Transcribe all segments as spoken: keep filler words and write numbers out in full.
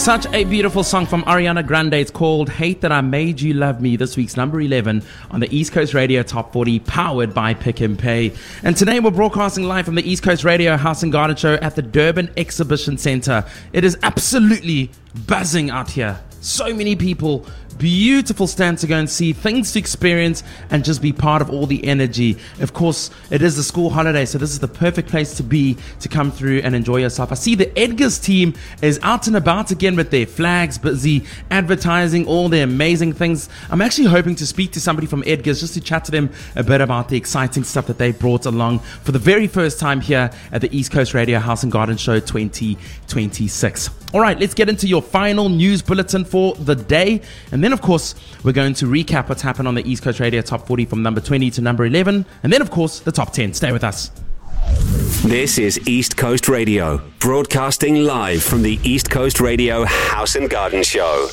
Such a beautiful song from Ariana Grande. It's called Hate That I Made You Love Me, this week's number eleven on the East Coast Radio Top forty, powered by Pick and Pay. And today we're broadcasting live from the East Coast Radio House and Garden Show at the Durban Exhibition Centre. It is absolutely buzzing out here. So many people, beautiful stand to go and see, things to experience, and just be part of all the energy. Of course, it is the school holiday, so this is the perfect place to be, to come through and enjoy yourself. I see the Edgar's team is out and about again with their flags, busy advertising all their amazing things. I'm actually hoping to speak to somebody from Edgar's just to chat to them a bit about the exciting stuff that they brought along for the very first time here at the East Coast Radio House and Garden Show twenty twenty-six. All right, let's get into your final news bulletin for the day. And then, of course, we're going to recap what's happened on the East Coast Radio Top forty from number twenty to number eleven. And then, of course, the top ten. Stay with us. This is East Coast Radio, broadcasting live from the East Coast Radio House and Garden Show.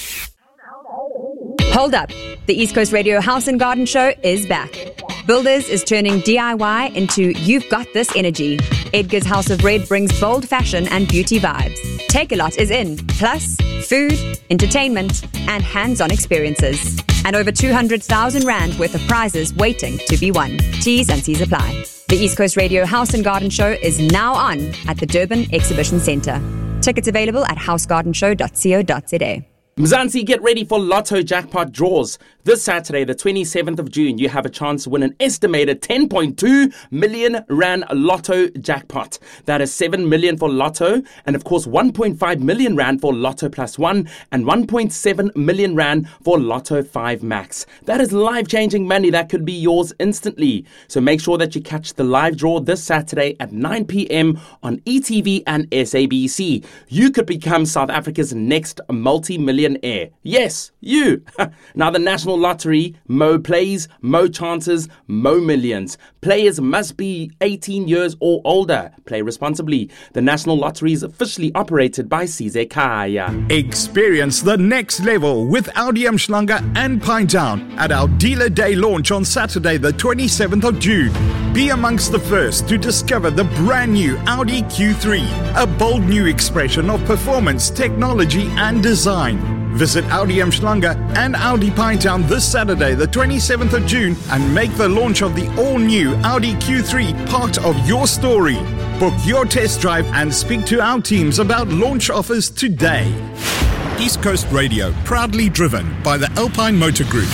Hold up. The East Coast Radio House and Garden Show is back. Builders is turning D I Y into You've Got This energy. Edgar's House of Red brings bold fashion and beauty vibes. Take-A-Lot is in, plus food, entertainment, and hands-on experiences. And over two hundred thousand rand worth of prizes waiting to be won. T's and C's apply. The East Coast Radio House and Garden Show is now on at the Durban Exhibition Centre. Tickets available at house garden show dot co dot za. Mzansi, get ready for Lotto jackpot draws. This Saturday, the twenty-seventh of June, you have a chance to win an estimated ten point two million rand Lotto jackpot. That is seven million for Lotto, and of course one point five million rand for Lotto Plus One, and one point seven million rand for Lotto five Max. That is life-changing money that could be yours instantly. So make sure that you catch the live draw this Saturday at nine p.m. on E T V and S A B C. You could become South Africa's next multi-million Air. Yes, you. Now the National Lottery, Mo plays, Mo chances, Mo millions. Players must be eighteen years or older. Play responsibly. The National Lottery is officially operated by Size Kaya. Experience the next level with Audi Umhlanga and Pinetown at our Dealer Day launch on Saturday the twenty-seventh of June. Be amongst the first to discover the brand new Audi Q three, a bold new expression of performance, technology and design. Visit Audi Umhlanga and Audi Pinetown this Saturday, the twenty-seventh of June, and make the launch of the all-new Audi Q three part of your story. Book your test drive and speak to our teams about launch offers today. East Coast Radio, proudly driven by the Alpine Motor Group.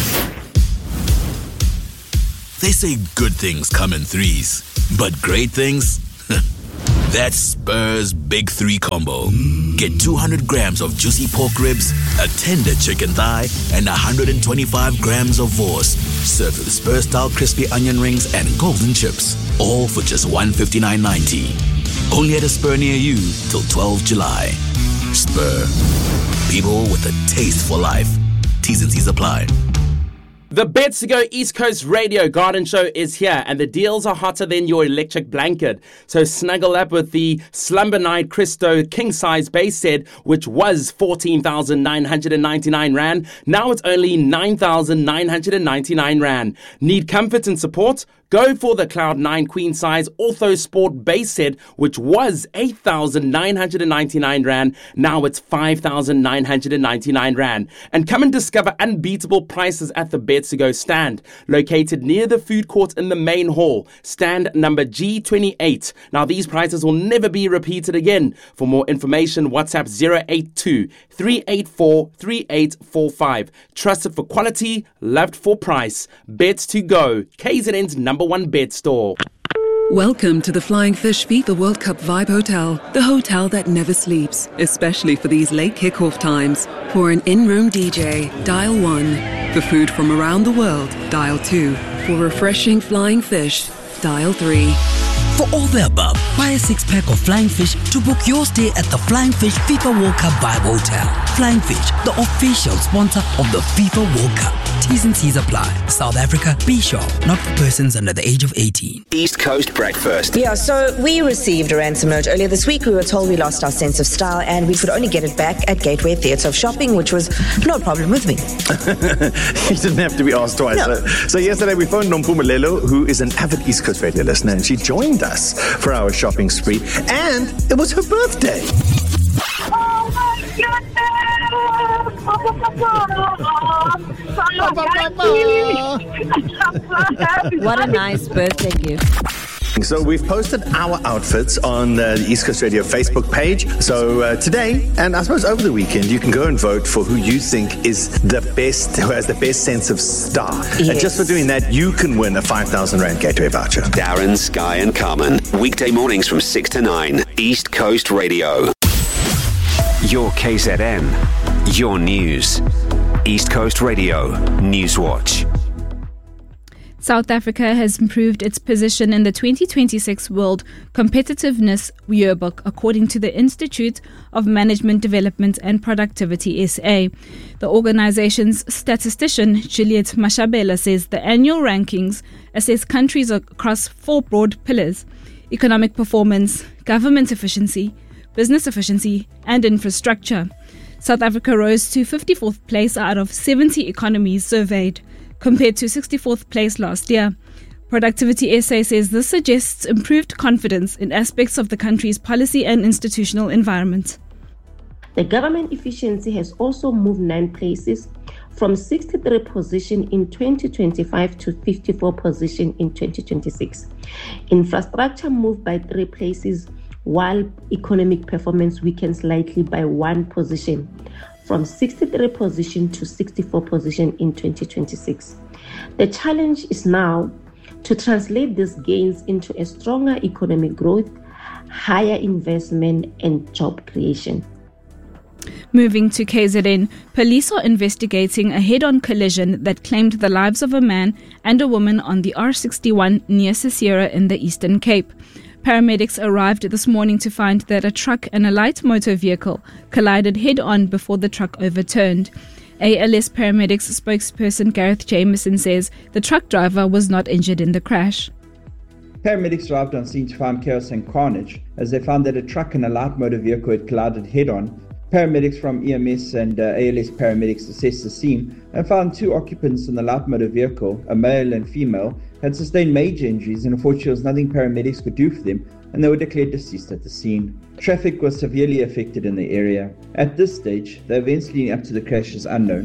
They say good things come in threes, but great things? That's Spur's Big Three Combo. Get two hundred grams of juicy pork ribs, a tender chicken thigh, and one hundred twenty-five grams of vorst. Served with Spur-style crispy onion rings and golden chips. All for just one hundred fifty-nine ninety. Only at a Spur near you till twelfth of July. Spur. People with a taste for life. T's and C's apply. The Bets to Go East Coast Radio Garden Show is here, and the deals are hotter than your electric blanket. So snuggle up with the Slumber Night Christo King Size base set, which was fourteen thousand nine hundred ninety-nine rand. Now it's only nine thousand nine hundred ninety-nine rand. Need comfort and support? Go for the Cloud nine Queen Size Ortho Sport base set, which was eight thousand nine hundred ninety-nine rand. Now it's five thousand nine hundred ninety-nine rand. And come and discover unbeatable prices at the Bets to Go stand, located near the food court in the main hall. Stand number G twenty-eight. Now these prices will never be repeated again. For more information, WhatsApp zero eight two, three eight four, three eight four five. Trusted for quality, loved for price. Bets to Go, K Z N's number one bed store. Welcome to the Flying Fish FIFA World Cup Vibe Hotel, the hotel that never sleeps, especially for these late kickoff times. For an in-room D J, dial one. For food from around the world, dial two. For refreshing flying fish, dial three. For all the above, buy a six-pack of Flying Fish to book your stay at the Flying Fish FIFA World Cup Vibe Hotel. Flying Fish, the official sponsor of the FIFA World Cup. T's and C's apply. South Africa, be sure, not for persons under the age of eighteen. East Coast Breakfast. Yeah, so we received a ransom note earlier this week. We were told we lost our sense of style and we could only get it back at Gateway Theatre of Shopping, which was no problem with me. You didn't have to be asked twice. No. So, so yesterday we phoned Nompumelelo, who is an avid East Coast Radio listener, and she joined us for our shopping spree, and it was her birthday. Oh my goodness! What a nice birthday gift. So we've posted our outfits on uh, the East Coast Radio Facebook page. So uh, today, and I suppose over the weekend, you can go and vote for who you think is the best, who has the best sense of style. Yes. And just for doing that, you can win a five thousand Rand Gateway voucher. Darren, Sky and Carmen. Weekday mornings from six to nine. East Coast Radio. Your K Z N. Your news. East Coast Radio. Newswatch. South Africa has improved its position in the twenty twenty-six World Competitiveness Yearbook, according to the Institute of Management Development and Productivity S A. The organization's statistician, Juliet Mashabela, says the annual rankings assess countries across four broad pillars: economic performance, government efficiency, business efficiency, and infrastructure. South Africa rose to fifty-fourth place out of seventy economies surveyed, compared to sixty-fourth place last year. Productivity S A says this suggests improved confidence in aspects of the country's policy and institutional environment. The government efficiency has also moved nine places, from sixty-three position in twenty twenty-five to fifty-four position in twenty twenty-six. Infrastructure moved by three places, while economic performance weakened slightly by one position, from sixty-three position to sixty-four position in twenty twenty-six. The challenge is now to translate these gains into a stronger economic growth, higher investment, and job creation. Moving to K Z N, police are investigating a head-on collision that claimed the lives of a man and a woman on the R sixty-one near Sisera in the Eastern Cape. Paramedics arrived this morning to find that a truck and a light motor vehicle collided head-on before the truck overturned. A L S Paramedics spokesperson Gareth Jameson says the truck driver was not injured in the crash. Paramedics arrived on scene to find chaos and carnage as they found that a truck and a light motor vehicle had collided head-on. Paramedics from E M S and uh, A L S paramedics assessed the scene and found two occupants in the light motor vehicle, a male and female, had sustained major injuries, and unfortunately there was nothing paramedics could do for them, and they were declared deceased at the scene. Traffic was severely affected in the area. At this stage, the events leading up to the crash is unknown.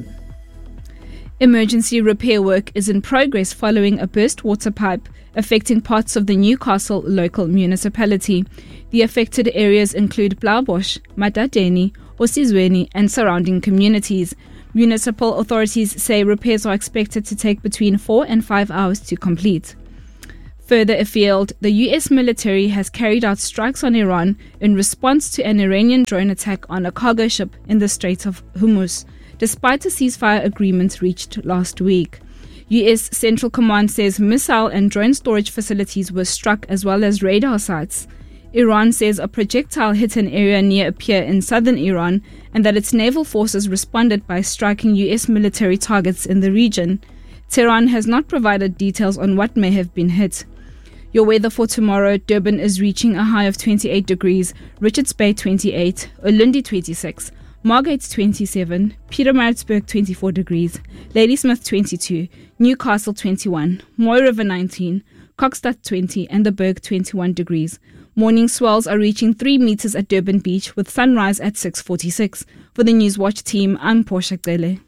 Emergency repair work is in progress following a burst water pipe affecting parts of the Newcastle local municipality. The affected areas include Blaaubosch, Madadeni, Osizweni and surrounding communities. Municipal authorities say repairs are expected to take between four and five hours to complete. Further afield, the U S military has carried out strikes on Iran in response to an Iranian drone attack on a cargo ship in the Strait of Hormuz, despite a ceasefire agreement reached last week. U S Central Command says missile and drone storage facilities were struck as well as radar sites. Iran says a projectile hit an area near a pier in southern Iran and that its naval forces responded by striking U S military targets in the region. Tehran has not provided details on what may have been hit. Your weather for tomorrow: Durban is reaching a high of twenty-eight degrees, Richards Bay twenty-eight, Ulundi twenty-six, Margate twenty-seven, Pietermaritzburg twenty-four degrees, Ladysmith twenty-two, Newcastle twenty-one, Mooi River nineteen, Kokstad twenty and the Berg twenty-one degrees. Morning swells are reaching three meters at Durban Beach with sunrise at six forty-six. For the Newswatch team, I'm Portia Gele.